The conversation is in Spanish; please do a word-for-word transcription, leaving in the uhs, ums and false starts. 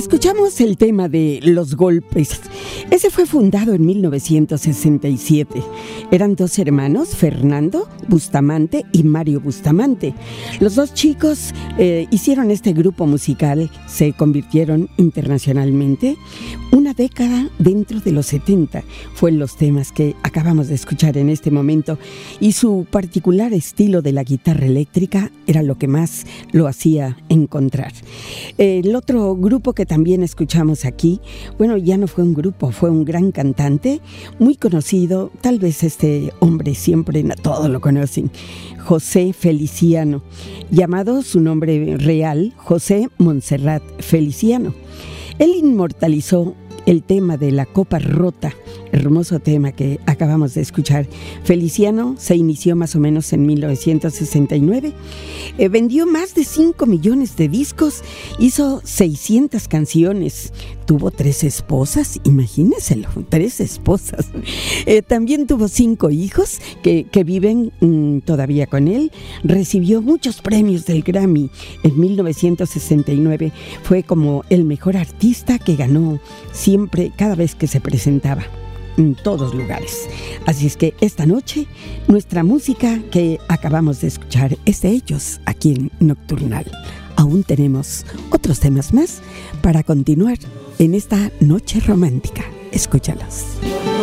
Escuchamos el tema de Los Golpes. Ese fue fundado en mil novecientos sesenta y siete. Eran dos hermanos, Fernando Bustamante y Mario Bustamante. Los dos chicos eh, hicieron este grupo musical, se convirtieron internacionalmente. Una década dentro de los setenta fue los temas que acabamos de escuchar en este momento, y su particular estilo de la guitarra eléctrica era lo que más lo hacía encontrar. El otro grupo que también escuchamos aquí, bueno, ya no fue un grupo, fue un gran cantante, muy conocido, tal vez este hombre siempre, todos lo conocen, José Feliciano, llamado su nombre real, José Montserrat Feliciano. Él inmortalizó el tema de la copa rota, hermoso tema que acabamos de escuchar. Feliciano se inició más o menos en mil novecientos sesenta y nueve, eh, vendió más de cinco millones de discos, hizo seiscientas canciones, tuvo tres esposas, imagínenselo, tres esposas. Eh, también tuvo cinco hijos que, que viven mmm, todavía con él. Recibió muchos premios del Grammy. En mil novecientos sesenta y nueve fue como el mejor artista que ganó siempre, cada vez que se presentaba en todos lugares. Así es que esta noche nuestra música que acabamos de escuchar es de ellos aquí en Nocturnal. Aún tenemos otros temas más para continuar en esta noche romántica. Escúchalos.